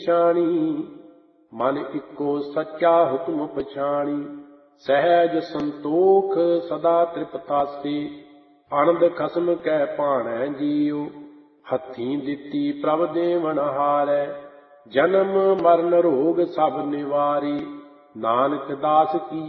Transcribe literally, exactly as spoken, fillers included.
ਨਿਸ਼ਾਨੀ। ਮਨ ਇੱਕੋ ਸੱਚਾ ਹੁਕਮ ਪਛਾਣੀ। ਸਹਿਜ ਸੰਤੋਖ ਸਦਾ ਤ੍ਰਿਪਤਾਸੀ। ਆਨੰਦ ਖਸਮ ਕੈ ਭਾਣੈ ਜੀਉ। ਹੱਥੀਂ ਦਿੱਤੀ ਪ੍ਰਭ ਦੇਵਨ ਹਾਰੈ। ਜਨਮ ਮਰਨ ਰੋਗ ਸਭ ਨਿਵਾਰੀ। ਨਾਨਕ ਦਾਸ ਕੀ